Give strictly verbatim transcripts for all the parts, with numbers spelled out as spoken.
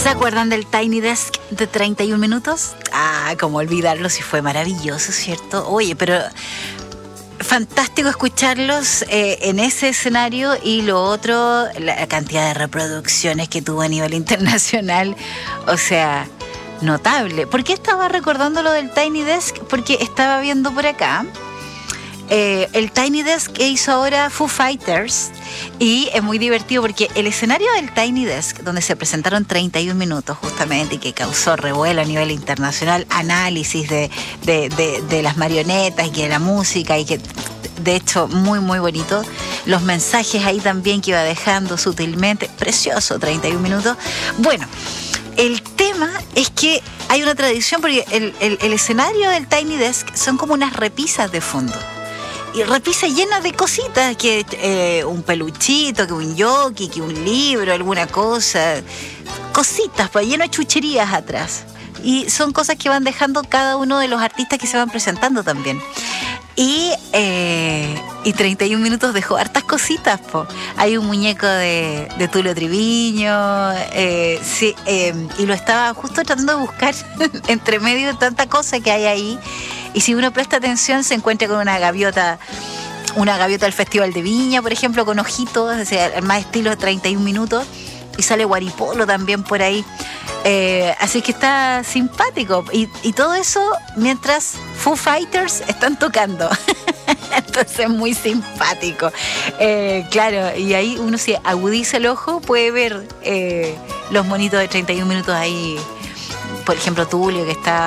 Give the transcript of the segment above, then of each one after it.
¿Se acuerdan del Tiny Desk de treinta y un minutos? Ah, cómo olvidarlo, si fue maravilloso, ¿cierto? Oye, pero fantástico escucharlos eh, en ese escenario, y lo otro, la cantidad de reproducciones que tuvo a nivel internacional, o sea, notable. ¿Por qué estaba recordando lo del Tiny Desk? Porque estaba viendo por acá eh, el Tiny Desk que hizo ahora Foo Fighters, y es muy divertido porque el escenario del Tiny Desk, donde se presentaron treinta y un minutos justamente y que causó revuelo a nivel internacional, análisis de, de, de, de las marionetas y que de la música, y que de hecho muy muy bonito, los mensajes ahí también que iba dejando sutilmente, precioso, treinta y un minutos. Bueno, el tema es que hay una tradición porque el, el, el escenario del Tiny Desk son como unas repisas de fondo. Y repisas llenas de cositas, que eh, un peluchito, que un jockey, que un libro, alguna cosa. Cositas, pues lleno de chucherías atrás. Y son cosas que van dejando cada uno de los artistas que se van presentando también. Y, eh, y treinta y un minutos dejó hartas cositas, po. Hay un muñeco de, de Tulio Triviño, eh, sí, eh, y lo estaba justo tratando de buscar entre medio de tanta cosa que hay ahí. Y si uno presta atención, se encuentra con una gaviota, una gaviota del Festival de Viña, por ejemplo, con ojitos, o sea, más estilo de treinta y un minutos. Y sale Guaripolo también por ahí. Eh, así que está simpático. Y, y todo eso mientras Foo Fighters están tocando. Entonces es muy simpático. Eh, claro, y ahí uno, si agudiza el ojo, puede ver eh, los monitos de treinta y un minutos ahí. Por ejemplo, Tulio, que está...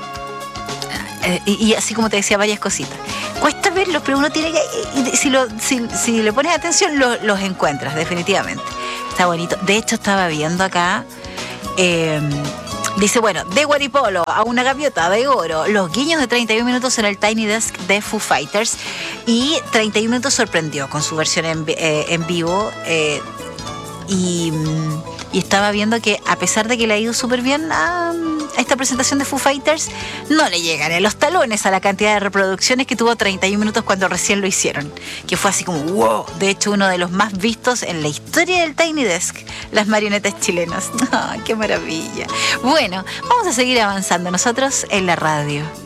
Eh, y, y así como te decía, varias cositas. Cuesta verlos, pero uno tiene que... Y si, lo, si, si le pones atención, lo, los encuentras, definitivamente. Está bonito. De hecho, estaba viendo acá... Eh, dice, bueno, de Guaripolo a una gaviota de oro, los guiños de treinta y un minutos en el Tiny Desk de Foo Fighters. Y treinta y un minutos sorprendió con su versión en, eh, en vivo. Eh, y, y estaba viendo que a pesar de que le ha ido súper bien a, a esta presentación de Foo Fighters, no le llegan a los talones a la cantidad de reproducciones que tuvo treinta y un minutos cuando recién lo hicieron, que fue así como wow. De hecho, uno de los más vistos en la historia del Tiny Desk, las marionetas chilenas. ¡Oh, qué maravilla! Bueno, vamos a seguir avanzando nosotros en la radio.